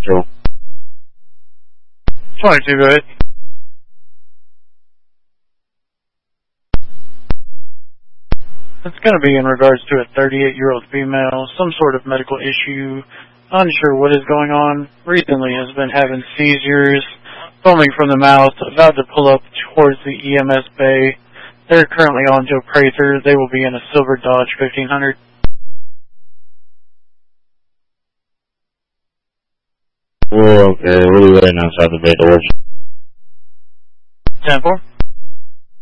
Central. 22, go ahead. It's going to be in regards to a 38-year-old female, some sort of medical issue, unsure what is going on. Recently has been having seizures, foaming from the mouth, about to pull up towards the EMS bay. They're currently on Joe Prather. They will be in a silver Dodge 1500. We're okay. We'll be waiting outside the bay doors. 10-4.